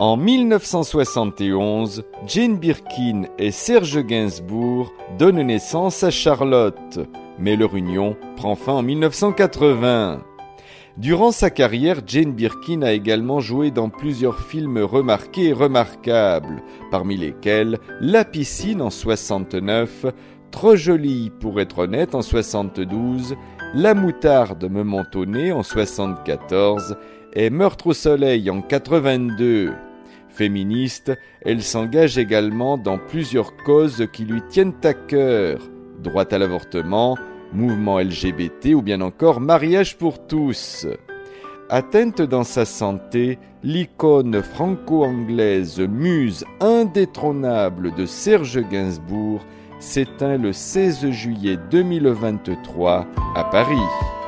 En 1971, Jane Birkin et Serge Gainsbourg donnent naissance à Charlotte, mais leur union prend fin en 1980. Durant sa carrière, Jane Birkin a également joué dans plusieurs films remarqués et remarquables, parmi lesquels La piscine en 69, Trop jolie pour être honnête en 72, La moutarde me mentonnait en 74 et Meurtre au soleil en 82. Féministe, elle s'engage également dans plusieurs causes qui lui tiennent à cœur. Droit à l'avortement, mouvement LGBT ou bien encore mariage pour tous. Atteinte dans sa santé, l'icône franco-anglaise muse indétrônable de Serge Gainsbourg s'éteint le 16 juillet 2023 à Paris.